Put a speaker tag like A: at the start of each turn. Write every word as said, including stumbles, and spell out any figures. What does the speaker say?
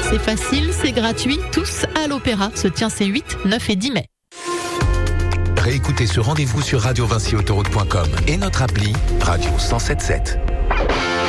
A: C'est facile, c'est gratuit. Tous à l'Opéra se tient ces huit, neuf et dix mai.
B: Réécoutez ce rendez-vous sur radio vinci autoroute point com et notre appli Radio cent sept sept.